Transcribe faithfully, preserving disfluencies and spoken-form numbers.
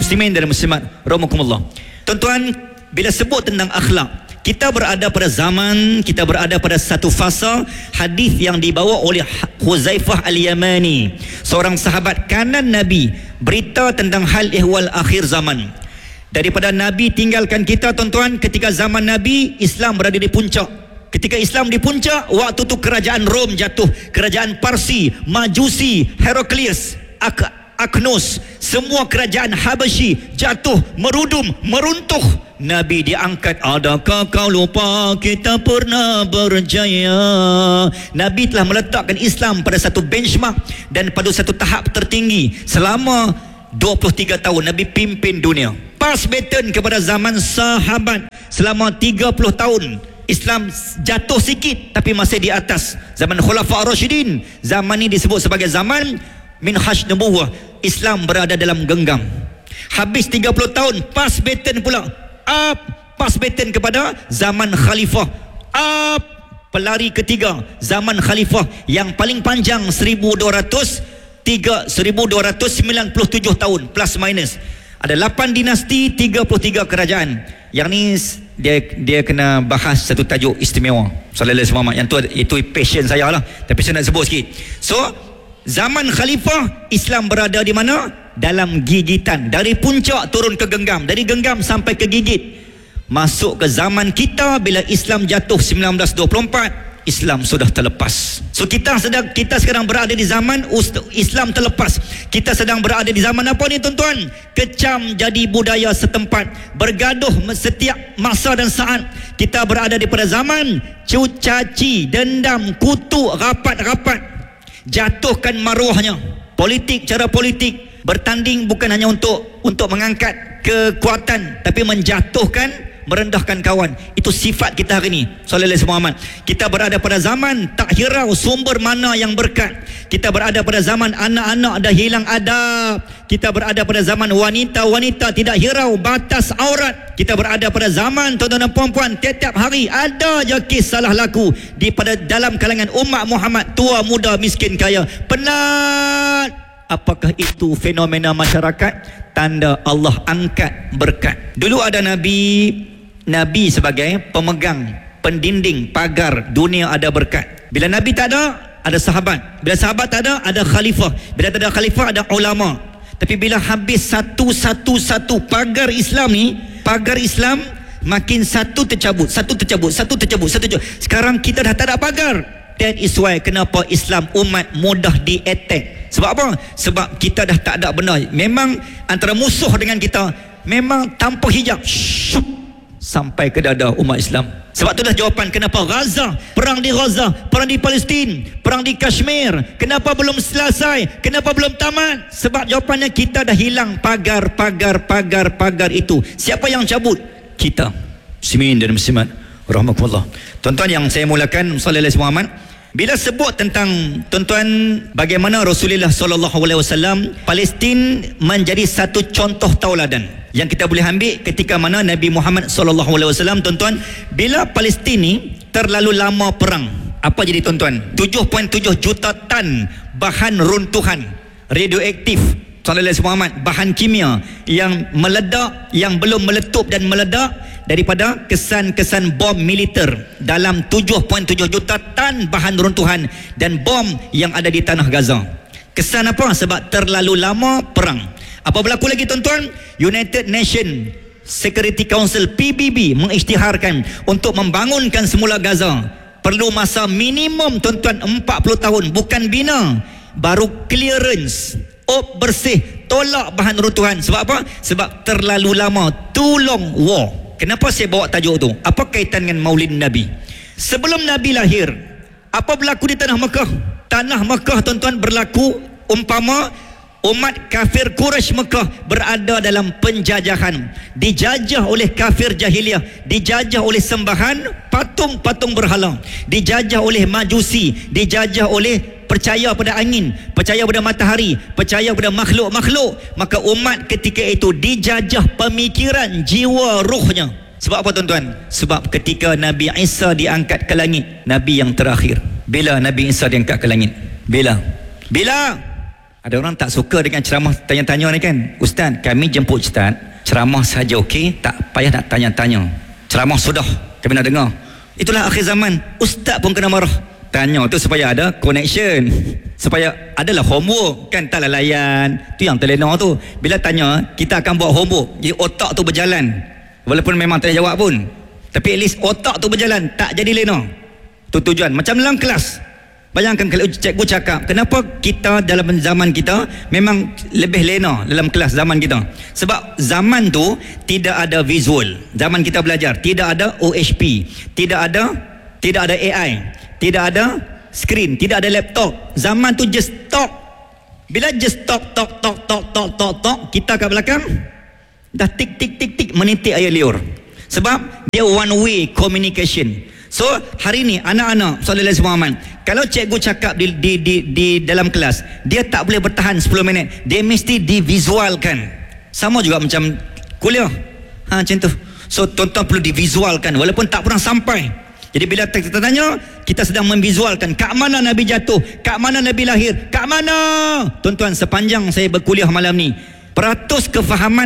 Muslimin dan muslimat rahimakumullah. Tuan-tuan, bila sebut tentang akhlak, kita berada pada zaman, kita berada pada satu fasa. Hadis yang dibawa oleh Huzaifah Al-Yamani, seorang sahabat kanan Nabi, berita tentang hal ihwal akhir zaman. Daripada Nabi tinggalkan kita, tuan-tuan, ketika zaman Nabi, Islam berada di puncak. Ketika Islam di puncak, waktu tu kerajaan Rom jatuh, kerajaan Parsi, Majusi, Heraklius, Ak Aknos, semua kerajaan Habasyi jatuh, merudum, meruntuh. Nabi diangkat. Adakah kau lupa kita pernah berjaya? Nabi telah meletakkan Islam pada satu benchmark dan pada satu tahap tertinggi. Selama dua puluh tiga tahun Nabi pimpin dunia. Pass baton kepada zaman sahabat. Selama tiga puluh tahun Islam jatuh sikit tapi masih di atas. Zaman Khulafa Ar-Rasyidin, zaman ini disebut sebagai zaman minhaj nubuwah. Islam berada dalam genggam. Habis tiga puluh tahun, pass baton pula, up, pass baton kepada zaman khalifah, up, pelari ketiga, zaman khalifah yang paling panjang seribu dua ratus sembilan puluh tujuh tahun plus minus. Ada lapan dinasti, tiga puluh tiga kerajaan. Yang ni dia dia kena bahas satu tajuk istimewa. Sallallahu alaihi wasallam. Yang tu itu passion saya lah, tapi saya nak sebut sikit. So zaman khalifah, Islam berada di mana? Dalam gigitan. Dari puncak turun ke genggam, dari genggam sampai ke gigit. Masuk ke zaman kita, bila Islam jatuh sembilan belas dua puluh empat, Islam sudah terlepas. So kita sedang kita sekarang berada di zaman Islam terlepas. Kita sedang berada di zaman apa ni, tuan-tuan? Kecam jadi budaya setempat, bergaduh setiap masa dan saat. Kita berada di pada zaman cucaci, dendam, kutuk, rapat-rapat, jatuhkan maruahnya. Politik, cara politik bertanding bukan hanya untuk untuk mengangkat kekuatan, tapi menjatuhkan, merendahkan kawan. Itu sifat kita hari ini. Sallallahu alaihi wasallam. Kita berada pada zaman tak hirau sumber mana yang berkat. Kita berada pada zaman anak-anak dah hilang adab. Kita berada pada zaman wanita-wanita tidak hirau batas aurat. Kita berada pada zaman tuan-tuan dan puan-puan, setiap hari ada je kes salah laku di pada dalam kalangan umat Muhammad, tua muda miskin kaya. Penat. Apakah itu fenomena masyarakat? Tanda Allah angkat berkat. Dulu ada Nabi, Nabi sebagai pemegang, pendinding, pagar dunia ada berkat. Bila Nabi tak ada, ada sahabat. Bila sahabat tak ada, ada khalifah. Bila tak ada khalifah, ada ulama. Tapi bila habis satu-satu-satu pagar Islam ni, pagar Islam makin satu tercabut, satu tercabut, satu tercabut, satu tercabut. Sekarang kita dah tak ada pagar. That is why kenapa Islam umat mudah di-attack. Sebab apa? Sebab kita dah tak ada benar. Memang antara musuh dengan kita, memang tanpa hijab, syuk, sampai ke dada umat Islam. Sebab itulah jawapan kenapa Gaza, perang di Gaza, perang di Palestin, perang di Kashmir, kenapa belum selesai, kenapa belum tamat? Sebab jawapannya kita dah hilang pagar, pagar, pagar, pagar itu. Siapa yang cabut? Kita. Muslimin dan muslimat rahmatullah. Tuan-tuan yang saya mulakan, sallallahu alaihi wasallam, bila sebut tentang, tuan-tuan, bagaimana Rasulullah sallallahu alaihi wasallam, Palestin menjadi satu contoh tauladan yang kita boleh ambil ketika mana Nabi Muhammad sallallahu alaihi wasallam, tuan-tuan, bila Palestin ni terlalu lama perang, apa jadi, tuan-tuan? tujuh koma tujuh juta tan bahan runtuhan radioaktif, sallallahu alaihi wasallam, bahan kimia yang meledak, yang belum meletup dan meledak daripada kesan-kesan bom militer dalam tujuh koma tujuh juta tan bahan runtuhan dan bom yang ada di tanah Gaza. Kesan apa? Sebab terlalu lama perang. Apa berlaku lagi, tuan-tuan? United Nations Security Council P B B mengisytiharkan untuk membangunkan semula Gaza. Perlu masa minimum, tuan-tuan, empat puluh tahun. Bukan bina, baru clearance, op bersih, tolak bahan runtuhan. Sebab apa? Sebab terlalu lama, too long war. Kenapa saya bawa tajuk tu? Apa kaitan dengan Maulid Nabi? Sebelum Nabi lahir, apa berlaku di tanah Mekah? Tanah Mekah, tuan-tuan, berlaku umpama umat kafir Quraisy Mekah berada dalam penjajahan, dijajah oleh kafir jahiliyah, dijajah oleh sembahan patung-patung berhala, dijajah oleh Majusi, dijajah oleh percaya pada angin, percaya pada matahari, percaya pada makhluk-makhluk. Maka umat ketika itu dijajah pemikiran, jiwa, ruhnya. Sebab apa, tuan-tuan? Sebab ketika Nabi Isa diangkat ke langit, Nabi yang terakhir. Bila Nabi Isa diangkat ke langit? Bila? Bila? Ada orang tak suka dengan ceramah tanya-tanya ni kan. Ustaz, kami jemput Ustaz, ceramah saja okey, tak payah nak tanya-tanya. Ceramah sudah, kami nak dengar. Itulah akhir zaman. Ustaz pun kena marah. Tanya tu supaya ada connection, supaya adalah homework kan, taklah layan. Tu yang terlena tu. Bila tanya, kita akan buat homework. Jadi otak tu berjalan. Walaupun memang tak jawab pun, tapi at least otak tu berjalan, tak jadi lena. Tu tujuan. Macam dalam kelas, bayangkan kalau cikgu cakap, kenapa kita dalam zaman kita memang lebih lena dalam kelas zaman kita? Sebab zaman tu tidak ada visual. Zaman kita belajar tidak ada O H P, tidak ada tidak ada A I, tidak ada screen, tidak ada laptop. Zaman tu just talk. Bila just talk talk talk talk talk talk talk, kita kat belakang dah tik tik tik tik menitik air liur. Sebab dia one way communication. So hari ni anak-anak sallallahu alaihi wasallam, kalau cikgu cakap di, di di di dalam kelas, dia tak boleh bertahan sepuluh minit. Dia mesti divisualkan. Sama juga macam kuliah. Ha macam tu. So tuan-tuan perlu divisualkan walaupun tak pernah sampai. Jadi bila kita tanya, kita sedang memvisualkan kat mana Nabi jatuh, kat mana Nabi lahir, kat mana. Tuan-tuan, sepanjang saya berkuliah malam ni, peratus kefahaman